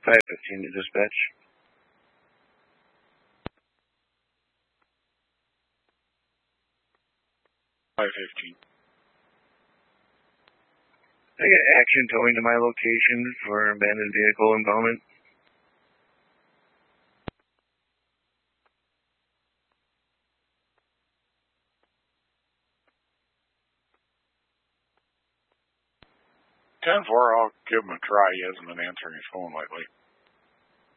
515 to dispatch. 515. I got action towing to my location for abandoned vehicle impoundment. I'll give him a try. He hasn't been answering his phone lately.